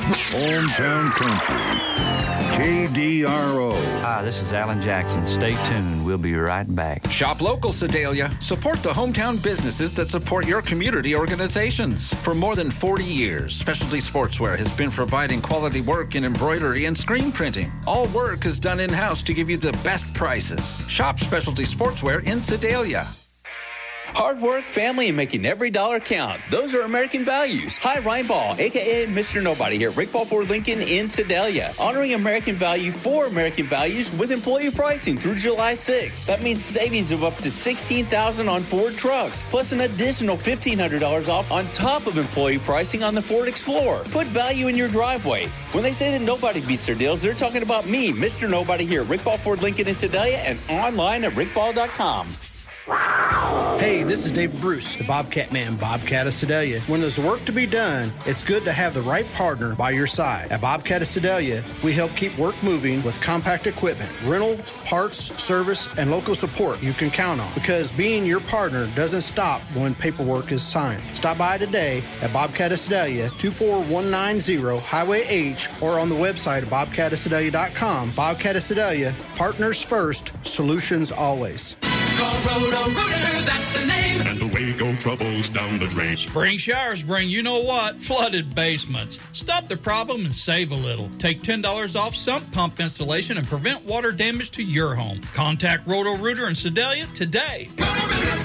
Hometown Country, KDRO. Hi, this is Alan Jackson. Stay tuned. We'll be right back. Shop local, Sedalia. Support the hometown businesses that support your community organizations. For more than 40 years, Specialty Sportswear has been providing quality work in embroidery and screen printing. All work is done in-house to give you the best prices. Shop Specialty Sportswear in Sedalia. Hard work, family, and making every dollar count. Those are American values. Hi, Ryan Ball, a.k.a. Mr. Nobody here at Rick Ball Ford Lincoln in Sedalia. Honoring American value for American values with employee pricing through July 6th. That means savings of up to $16,000 on Ford trucks, plus an additional $1,500 off on top of employee pricing on the Ford Explorer. Put value in your driveway. When they say that nobody beats their deals, they're talking about me, Mr. Nobody here at Rick Ball Ford Lincoln in Sedalia and online at rickball.com. Hey, this is David Bruce, the Bobcat Man, Bobcat of Sedalia. When there's work to be done, it's good to have the right partner by your side. At Bobcat of Sedalia, we help keep work moving with compact equipment, rental, parts, service, and local support you can count on. Because being your partner doesn't stop when paperwork is signed. Stop by today at Bobcat of Sedalia, 24190 Highway H, or on the website at bobcatofsedalia.com. Bobcat of Sedalia, partners first, solutions always. Call Roto-Rooter, that's the name. And away go troubles down the drain. Spring showers bring you know what? Flooded basements. Stop the problem and save a little. Take $10 off sump pump installation and prevent water damage to your home. Contact Roto-Rooter in Sedalia today. Roto-Rooter,